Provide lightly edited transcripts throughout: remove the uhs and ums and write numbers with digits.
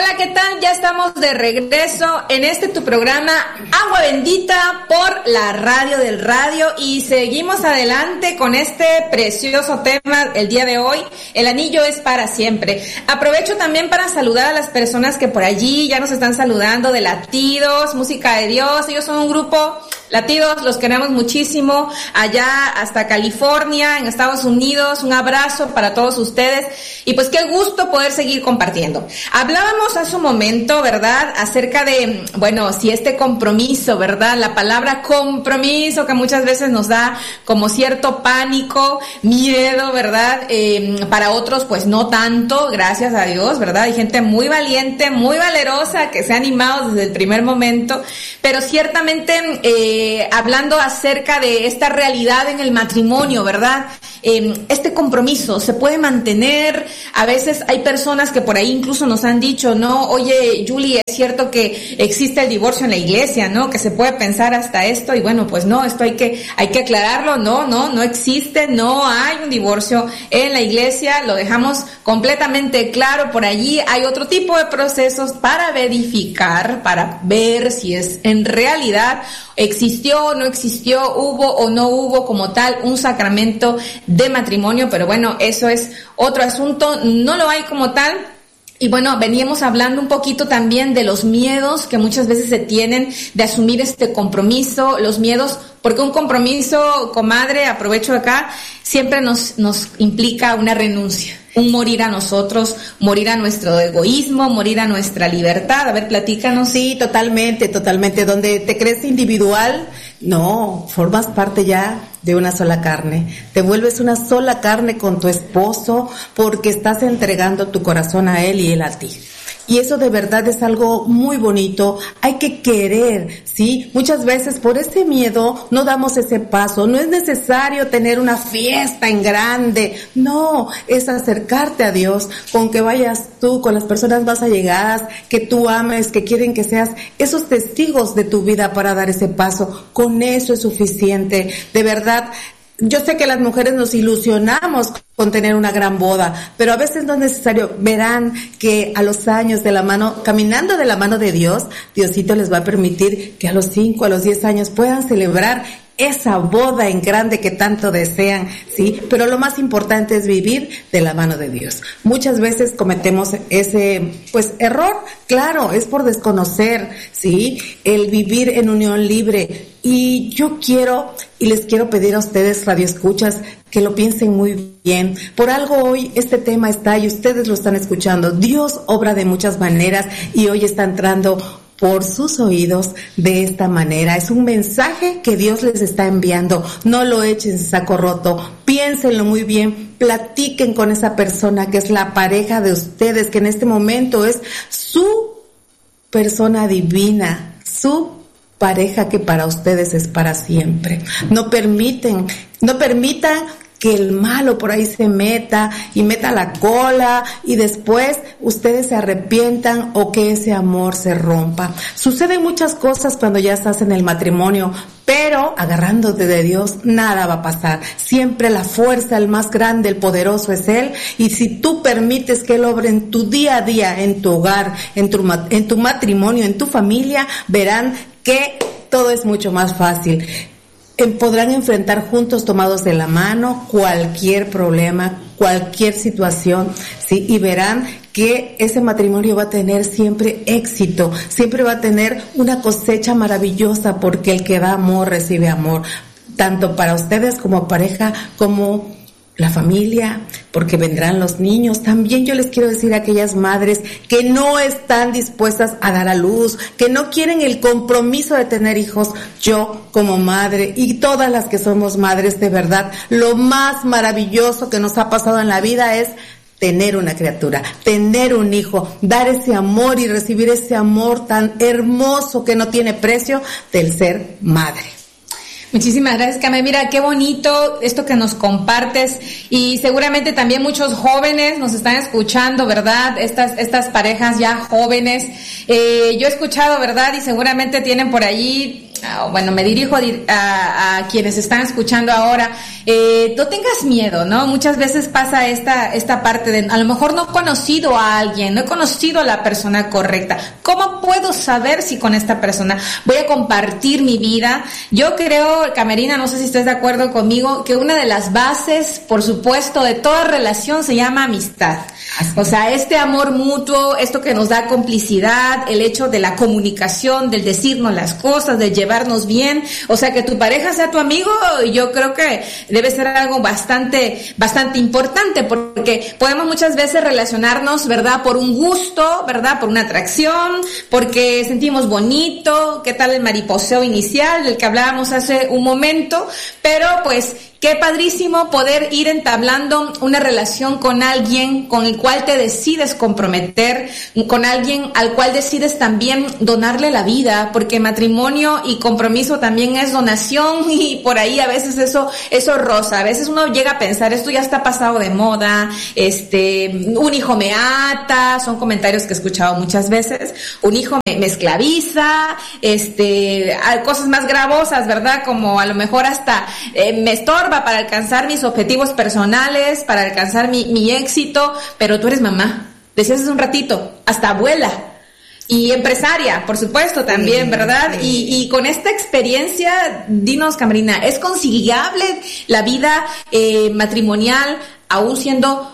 Hola, ¿qué tal? Ya estamos de regreso en tu programa Agua Bendita por la Radio del Radio y seguimos adelante con este precioso tema el día de hoy. El anillo es para siempre. Aprovecho también para saludar a las personas que por allí ya nos están saludando de Latidos, Música de Dios. Ellos son un grupo, Latidos, los queremos muchísimo, allá hasta California, en Estados Unidos. Un abrazo para todos ustedes y pues qué gusto poder seguir compartiendo. Hablábamos hace un momento, ¿verdad?, acerca de, bueno, si este compromiso, ¿verdad?, la palabra compromiso que muchas veces nos da como cierto pánico, miedo, ¿verdad?, para otros pues no tanto, gracias a Dios, ¿verdad? Hay gente muy valiente, muy valerosa que se ha animado desde el primer momento, pero ciertamente hablando acerca de esta realidad en el matrimonio, ¿verdad?, este compromiso se puede mantener. A veces hay personas que por ahí incluso nos han dicho, no, oye, Julie, es cierto que existe el divorcio en la iglesia, ¿no? Que se puede pensar hasta esto, y bueno, pues no, esto hay que aclararlo, no existe, no hay un divorcio en la iglesia, lo dejamos completamente claro. Por allí hay otro tipo de procesos para verificar, para ver si es en realidad existió o no existió, hubo o no hubo como tal un sacramento de matrimonio, pero bueno, eso es otro asunto, no lo hay como tal. Y bueno, veníamos hablando un poquito también de los miedos que muchas veces se tienen de asumir este compromiso, los miedos, porque un compromiso, comadre, aprovecho acá, siempre nos implica una renuncia, un morir a nosotros, morir a nuestro egoísmo, morir a nuestra libertad. A ver, platícanos. Sí, totalmente. Donde te crees individual, no, formas parte ya de una sola carne. Te vuelves una sola carne con tu esposo porque estás entregando tu corazón a él y él a ti. Y eso de verdad es algo muy bonito. Hay que querer, ¿sí? Muchas veces por ese miedo no damos ese paso. No es necesario tener una fiesta en grande. No, es acercarte a Dios con que vayas tú, con las personas más allegadas, que tú ames, que quieren que seas esos testigos de tu vida para dar ese paso. Con eso es suficiente. De verdad, yo sé que las mujeres nos ilusionamos con tener una gran boda, pero a veces no es necesario. Verán que a los años de la mano, caminando de la mano de Dios, Diosito les va a permitir que a los 5, a los 10 años puedan celebrar esa boda en grande que tanto desean, ¿sí? Pero lo más importante es vivir de la mano de Dios. Muchas veces cometemos ese, error, claro, es por desconocer, ¿sí? El vivir en unión libre. Y yo les quiero pedir a ustedes, radioescuchas, que lo piensen muy bien. Por algo hoy este tema está y ustedes lo están escuchando. Dios obra de muchas maneras y hoy está entrando por sus oídos de esta manera. Es un mensaje que Dios les está enviando. No lo echen en saco roto. Piénsenlo muy bien. Platiquen con esa persona que es la pareja de ustedes, que en este momento es su persona divina, su pareja que para ustedes es para siempre. No permitan que el malo por ahí se meta la cola y después ustedes se arrepientan o que ese amor se rompa. Suceden muchas cosas cuando ya estás en el matrimonio, pero agarrándote de Dios nada va a pasar. Siempre la fuerza, el más grande, el poderoso es Él, y si tú permites que Él obre en tu día a día, en tu hogar, en tu matrimonio, en tu familia, verán que todo es mucho más fácil. Podrán enfrentar juntos, tomados de la mano, cualquier problema, cualquier situación, ¿sí? Y verán que ese matrimonio va a tener siempre éxito, siempre va a tener una cosecha maravillosa, porque el que da amor recibe amor, tanto para ustedes como pareja, como la familia, porque vendrán los niños. También yo les quiero decir a aquellas madres que no están dispuestas a dar a luz, que no quieren el compromiso de tener hijos. Yo como madre y todas las que somos madres, de verdad, lo más maravilloso que nos ha pasado en la vida es tener una criatura, tener un hijo, dar ese amor y recibir ese amor tan hermoso que no tiene precio del ser madre. Muchísimas gracias, Came. Mira, qué bonito esto que nos compartes, y seguramente también muchos jóvenes nos están escuchando, ¿verdad? Estas parejas ya jóvenes. Yo he escuchado, ¿verdad? Y seguramente tienen por allí, bueno, me dirijo a quienes están escuchando ahora, no tengas miedo, ¿no? Muchas veces pasa esta parte de, a lo mejor no he conocido a alguien, no he conocido a la persona correcta. ¿Cómo puedo saber si con esta persona voy a compartir mi vida? Yo creo, Camerina, no sé si estás de acuerdo conmigo, que una de las bases, por supuesto, de toda relación se llama amistad. O sea, este amor mutuo, esto que nos da complicidad, el hecho de la comunicación, del decirnos las cosas, de llevarnos bien. O sea, que tu pareja sea tu amigo, yo creo que debe ser algo bastante importante, porque podemos muchas veces relacionarnos, ¿verdad? Por un gusto, ¿verdad? Por una atracción, porque sentimos bonito, ¿qué tal el mariposeo inicial del que hablábamos hace un momento? Pero pues, qué padrísimo poder ir entablando una relación con alguien con el cual te decides comprometer, con alguien al cual decides también donarle la vida, porque matrimonio y compromiso también es donación, y por ahí a veces eso roza. A veces uno llega a pensar, esto ya está pasado de moda, un hijo me ata, son comentarios que he escuchado muchas veces, un hijo me esclaviza, hay cosas más gravosas, ¿verdad? Como a lo mejor hasta me estorba para alcanzar mis objetivos personales, para alcanzar mi éxito, pero tú eres mamá, decías hace un ratito, hasta abuela y empresaria, por supuesto, también, ¿verdad? Sí. Y con esta experiencia, dinos, Camerina, ¿es conciliable la vida matrimonial aún siendo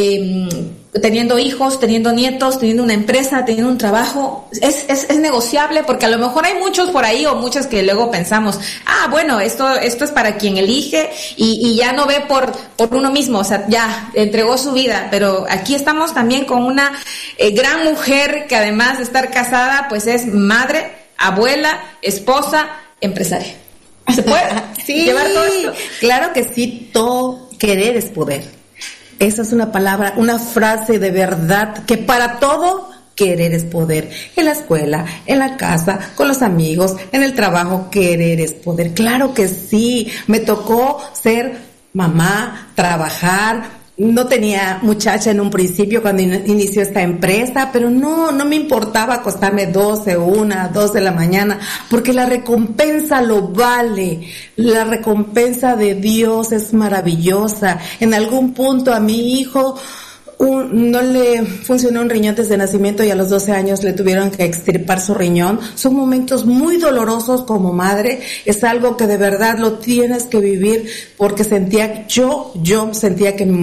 teniendo hijos, teniendo nietos, teniendo una empresa, teniendo un trabajo? Es negociable, porque a lo mejor hay muchos por ahí o muchas que luego pensamos, bueno, esto es para quien elige y ya no ve por uno mismo, o sea, ya entregó su vida. Pero aquí estamos también con una gran mujer que, además de estar casada, pues es madre, abuela, esposa, empresaria. ¿Se puede sí, llevar todo esto? Claro que sí, todo querer es poder. Esa es una palabra, una frase de verdad, que para todo querer es poder. En la escuela, en la casa, con los amigos, en el trabajo, querer es poder. Claro que sí, me tocó ser mamá, trabajar. No tenía muchacha en un principio cuando inició esta empresa, pero no me importaba acostarme 12, 1, 2 de la mañana, porque la recompensa lo vale. La recompensa de Dios es maravillosa. En algún punto a mi hijo no le funcionó un riñón desde nacimiento y a los 12 años le tuvieron que extirpar su riñón. Son momentos muy dolorosos como madre. Es algo que de verdad lo tienes que vivir, porque yo sentía que me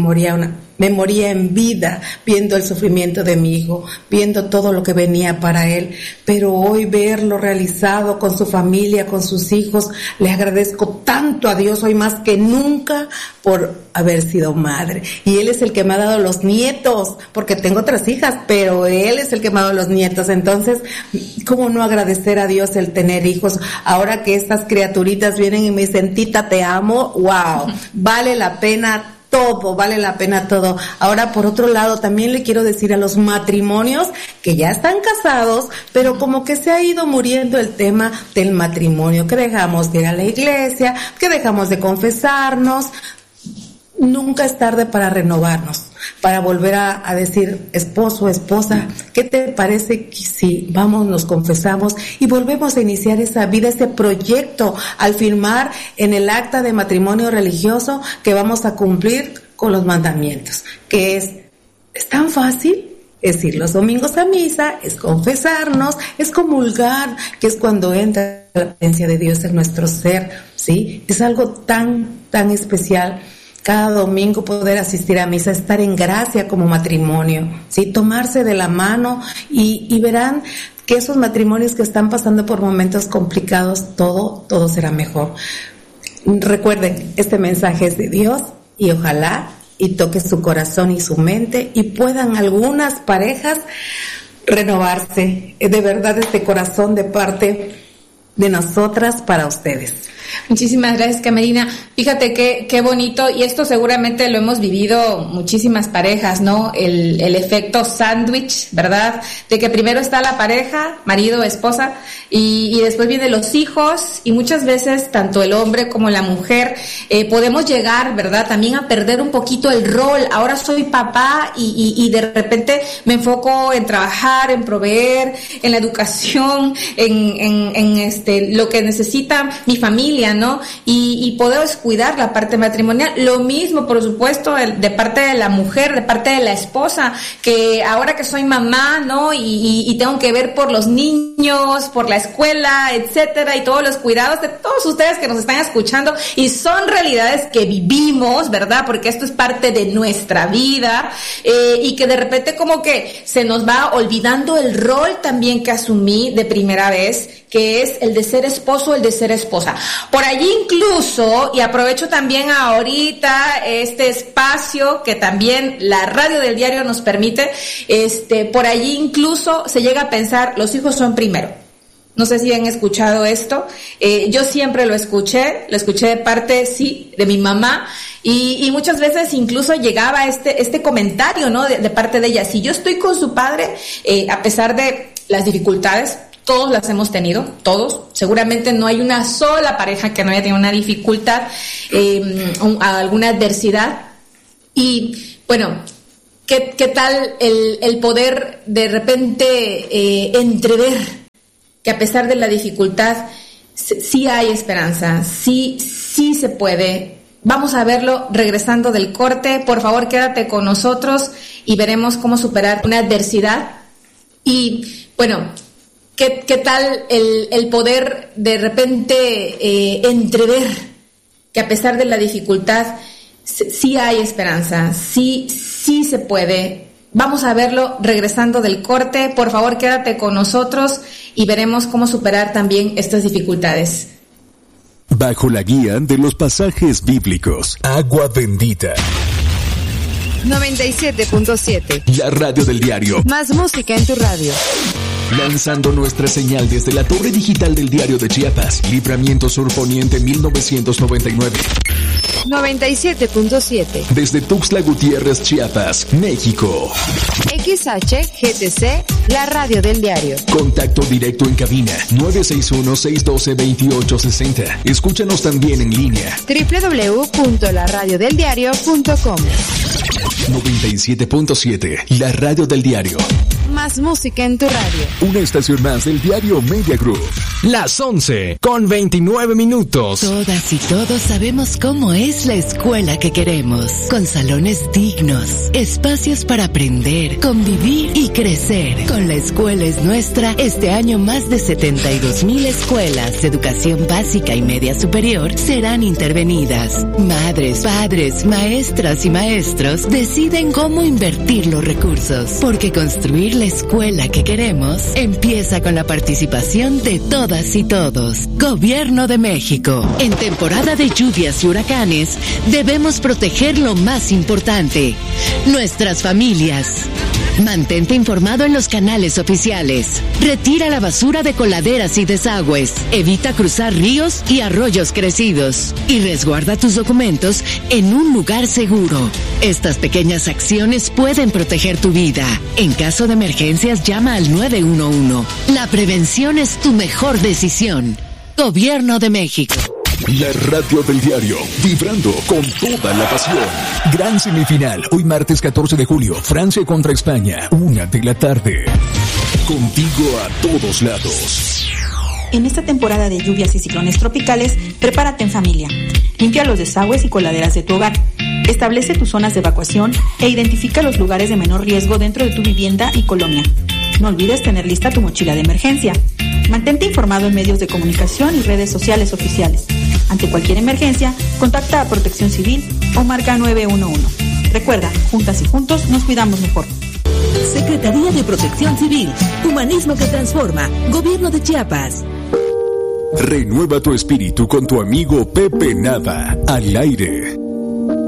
moría en vida viendo el sufrimiento de mi hijo, viendo todo lo que venía para él. Pero hoy verlo realizado con su familia, con sus hijos, le agradezco tanto a Dios hoy más que nunca por haber sido madre. Y Él es el que me ha dado los nietos, porque tengo 3 hijas, pero Él es el que me ha dado los nietos. Entonces, ¿cómo no agradecer a Dios el tener hijos? Ahora que estas criaturitas vienen y me dicen, tita, te amo, wow, vale la pena todo. Ahora, por otro lado, también le quiero decir a los matrimonios que ya están casados, pero como que se ha ido muriendo el tema del matrimonio, que dejamos de ir a la iglesia, que dejamos de confesarnos. Nunca es tarde para renovarnos, para volver a decir, esposo, esposa, ¿qué te parece si vamos, nos confesamos y volvemos a iniciar esa vida, ese proyecto, al firmar en el acta de matrimonio religioso que vamos a cumplir con los mandamientos? Que es tan fácil, es ir los domingos a misa, es confesarnos, es comulgar, que es cuando entra la presencia de Dios en nuestro ser, ¿sí? Es algo tan especial. Cada domingo poder asistir a misa, estar en gracia como matrimonio, ¿sí? Tomarse de la mano y verán que esos matrimonios que están pasando por momentos complicados, todo será mejor. Recuerden, este mensaje es de Dios y ojalá y toque su corazón y su mente y puedan algunas parejas renovarse. De verdad, este corazón de parte de nosotras para ustedes. Muchísimas gracias, Camerina. Fíjate qué bonito, y esto seguramente lo hemos vivido muchísimas parejas, ¿no? El efecto sándwich, ¿verdad? De que primero está la pareja, marido, esposa, y después vienen los hijos, y muchas veces tanto el hombre como la mujer podemos llegar, ¿verdad? También a perder un poquito el rol. Ahora soy papá y de repente me enfoco en trabajar, en proveer, en la educación, en lo que necesita mi familia, ¿no? Y poder cuidar la parte matrimonial. Lo mismo, por supuesto, de parte de la mujer, de parte de la esposa, que ahora que soy mamá, ¿no? Y tengo que ver por los niños, por la escuela, etcétera, y todos los cuidados de todos ustedes que nos están escuchando, y son realidades que vivimos, ¿verdad? Porque esto es parte de nuestra vida, y que de repente como que se nos va olvidando el rol también que asumí de primera vez, que es el de ser esposo, el de ser esposa. Por allí incluso, y aprovecho también ahorita este espacio que también la radio del diario nos permite, por allí incluso se llega a pensar, los hijos son primero. No sé si han escuchado esto, yo siempre lo escuché de parte, sí, de mi mamá, y muchas veces incluso llegaba este comentario, ¿no? De parte de ella, si yo estoy con su padre, a pesar de las dificultades, todos las hemos tenido, todos. Seguramente no hay una sola pareja que no haya tenido una dificultad, alguna adversidad. Y bueno, ¿qué tal el poder de repente entrever que a pesar de la dificultad sí hay esperanza, sí se puede? Vamos a verlo regresando del corte. Por favor, quédate con nosotros y veremos cómo superar una adversidad. Y bueno, ¿qué tal el poder de repente entrever que a pesar de la dificultad sí hay esperanza, sí se puede? Vamos a verlo regresando del corte. Por favor, quédate con nosotros y veremos cómo superar también estas dificultades. Bajo la guía de los pasajes bíblicos, Agua Bendita. 97.7. La radio del diario. Más música en tu radio. Lanzando nuestra señal desde la torre digital del diario de Chiapas, Libramiento Sur Poniente 1999. 97.7. Desde Tuxtla Gutiérrez, Chiapas, México. XHGTC, la radio del diario. Contacto directo en cabina 961-612-2860. Escúchanos también en línea www.laradiodeldiario.com. 97.7, la radio del diario. Más música en tu radio. Una estación más del diario Media Group. Las 11:29. Todas y todos sabemos cómo es la escuela que queremos. Con salones dignos, espacios para aprender, convivir y crecer. Con La Escuela es Nuestra, este año más de 72,000 escuelas de educación básica y media superior serán intervenidas. Madres, padres, maestras y maestros deciden cómo invertir los recursos, porque construir la escuela que queremos empieza con la participación de todas y todos. Gobierno de México. En temporada de lluvias y huracanes, debemos proteger lo más importante: nuestras familias. Mantente informado en los canales oficiales. Retira la basura de coladeras y desagües. Evita cruzar ríos y arroyos crecidos. Y resguarda tus documentos en un lugar seguro. Estas pequeñas acciones pueden proteger tu vida. En caso de emergencias, llama al 911. La prevención es tu mejor decisión. Gobierno de México. La radio del diario, vibrando con toda la pasión. Gran semifinal, hoy martes 14 de julio, Francia contra España, 1:00 p.m. Contigo a todos lados. En esta temporada de lluvias y ciclones tropicales, prepárate en familia. Limpia los desagües y coladeras de tu hogar. Establece tus zonas de evacuación e identifica los lugares de menor riesgo dentro de tu vivienda y colonia. No olvides tener lista tu mochila de emergencia. Mantente informado en medios de comunicación y redes sociales oficiales. Ante cualquier emergencia, contacta a Protección Civil o marca 911. Recuerda, juntas y juntos nos cuidamos mejor. Secretaría de Protección Civil, Humanismo que Transforma, Gobierno de Chiapas. Renueva tu espíritu con tu amigo Pepe Nava, al aire.